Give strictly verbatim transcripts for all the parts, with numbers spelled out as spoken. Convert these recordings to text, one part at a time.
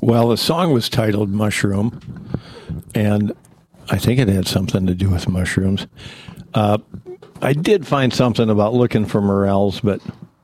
Well, the song was titled Mushroom, and I think it had something to do with mushrooms. Uh, I did find something about looking for morels, but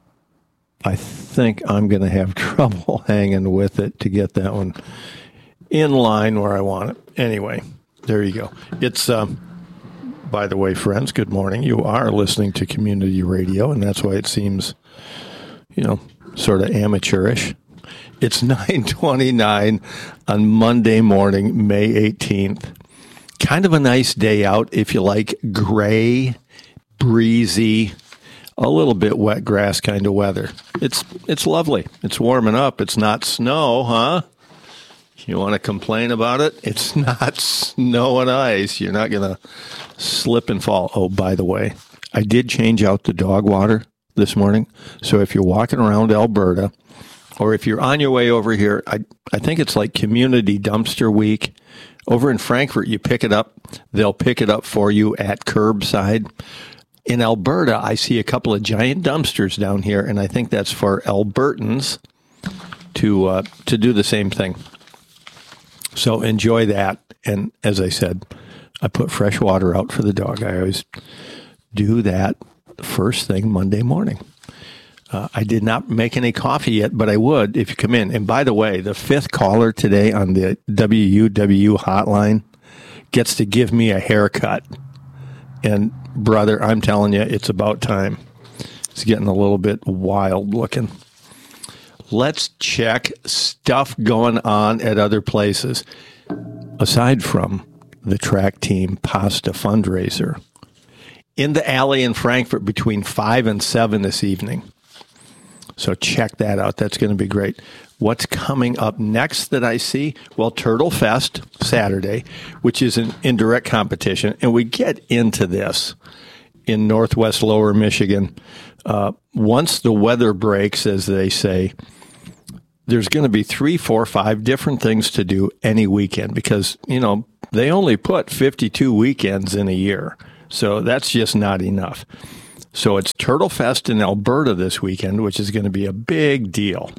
I think I'm going to have trouble hanging with it to get that one in line where I want it. Anyway, there you go. It's, um, by the way, friends, good morning. You are listening to community radio, and that's why it seems, you know, sort of amateurish. It's nine twenty-nine on Monday morning, May eighteenth. Kind of a nice day out if you like gray, breezy, a little bit wet grass kind of weather. It's it's lovely. It's warming up. It's not snow, huh? You want to complain about it? It's not snow and ice. You're not going to slip and fall. Oh, by the way, I did change out the dog water this morning. So if you're walking around Alberta, or if you're on your way over here, I, I think it's like Community Dumpster Week. Over in Frankfurt, you pick it up. They'll pick it up for you at curbside. In Alberta, I see a couple of giant dumpsters down here, and I think that's for Albertans to uh, to do the same thing. So enjoy that. And as I said, I put fresh water out for the dog. I always do that first thing Monday morning. Uh, I did not make any coffee yet, but I would if you come in. And by the way, the fifth caller today on the W U W hotline gets to give me a haircut. And brother, I'm telling you, it's about time. It's getting a little bit wild looking. Let's check stuff going on at other places. Aside from the track team pasta fundraiser, in the alley in Frankfurt between five and seven this evening. So check that out. That's going to be great. What's coming up next that I see? Well, Turtle Fest Saturday, which is an indirect competition. And we get into this in Northwest Lower Michigan. Uh, once the weather breaks, as they say, there's going to be three, four, five different things to do any weekend because, you know, they only put fifty-two weekends in a year. So that's just not enough. So it's Turtle Fest in Alberta this weekend, which is going to be a big deal.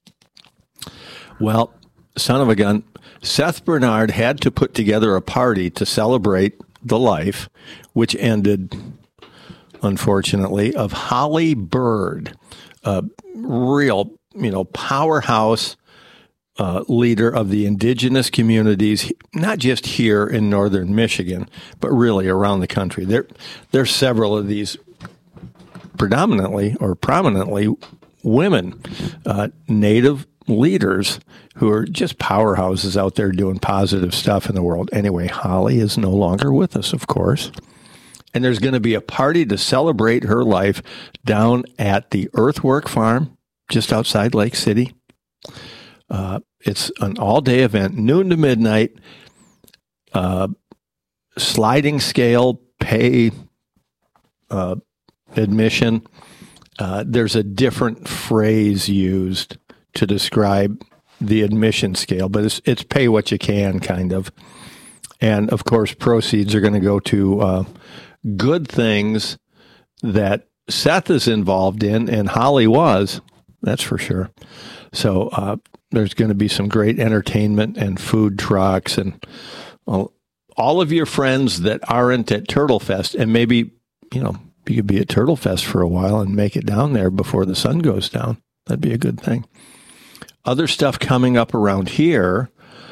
Well, son of a gun, Seth Bernard had to put together a party to celebrate the life, which ended, unfortunately, of Holly Bird, a real, you know, powerhouse uh, leader of the indigenous communities, not just here in northern Michigan, but really around the country. There, there are several of these predominantly or prominently women, uh, Native leaders who are just powerhouses out there doing positive stuff in the world. Anyway, Holly is no longer with us, of course. And there's going to be a party to celebrate her life down at the Earthwork Farm just outside Lake City. Uh, it's an all-day event, noon to midnight, uh, sliding scale pay uh admission. Uh, there's a different phrase used to describe the admission scale, but it's, it's pay what you can, kind of. And, of course, proceeds are going to go to uh, good things that Seth is involved in, and Holly was, that's for sure. So uh, there's going to be some great entertainment and food trucks and uh, all of your friends that aren't at Turtle Fest, and maybe, you know, you could be at Turtle Fest for a while and make it down there before the sun goes down. That'd be a good thing. Other stuff coming up around here,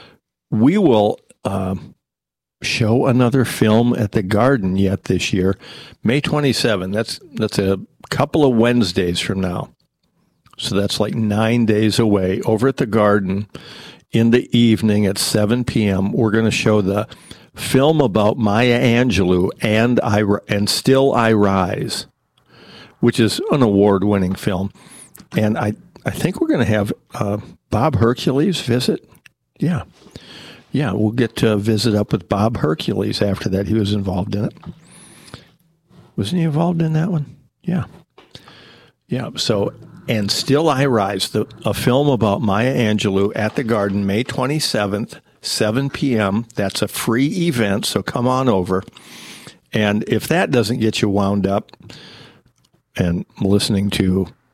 we will uh, show another film at the Garden yet this year, May twenty-seventh. That's that's a couple of Wednesdays from now. So that's like nine days away. Over at the Garden in the evening at seven p.m., we're going to show the film about Maya Angelou and I and Still I Rise, which is an award-winning film. And I, I think we're going to have uh, Bob Hercules visit. Yeah. Yeah, we'll get to visit up with Bob Hercules after that. He was involved in it. Wasn't he involved in that one? Yeah. Yeah, so, and Still I Rise, the, a film about Maya Angelou at the Garden, May twenty-seventh, seven p.m. That's a free event, so come on over. And if that doesn't get you wound up and listening to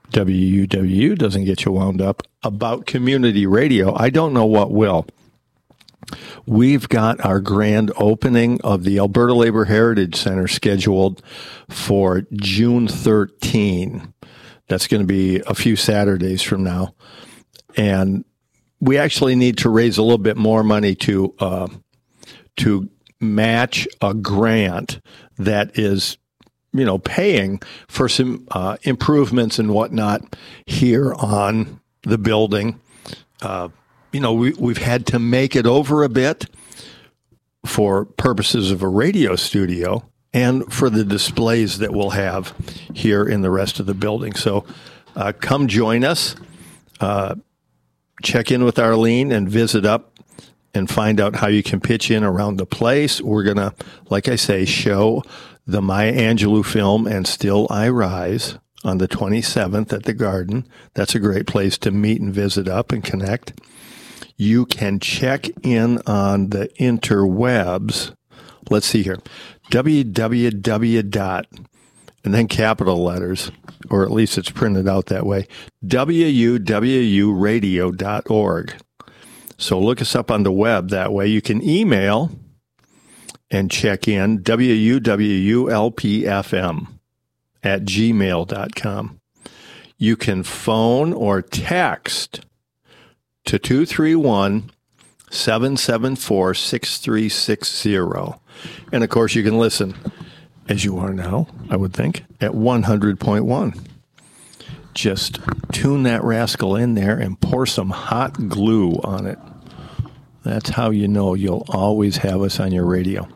W U W U doesn't get you wound up about community radio, I don't know what will. We've got our grand opening of the Alberta Labor Heritage Center scheduled for June thirteenth. That's going to be a few Saturdays from now. And we actually need to raise a little bit more money to uh, to match a grant that is, you know, paying for some uh, improvements and whatnot here on the building. Uh, you know, we, we've had to make it over a bit for purposes of a radio studio and for the displays that we'll have here in the rest of the building. So uh, come join us. Uh, check in with Arlene and visit up and find out how you can pitch in around the place. We're going to, like I say, show the Maya Angelou film And Still I Rise on the twenty-seventh at the Garden. That's a great place to meet and visit up and connect. You can check in on the interwebs. Let's see here. www dot, and then capital letters, or at least it's printed out that way, w u w u radio dot org. So look us up on the web that way. You can email and check in w u w u l p f m at gmail dot com. You can phone or text to two three one, seven seven four, six three six zero. And, of course, you can listen, as you are now, I would think, at one hundred point one. Just tune that rascal in there and pour some hot glue on it. That's how you know you'll always have us on your radio.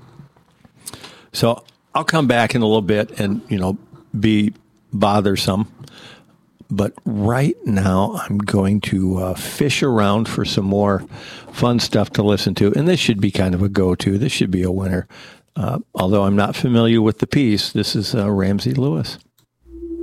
So I'll come back in a little bit and, you know, be bothersome. But right now, I'm going to uh, fish around for some more fun stuff to listen to. And this should be kind of a go-to. This should be a winner. Uh, although I'm not familiar with the piece, this is uh, Ramsey Lewis.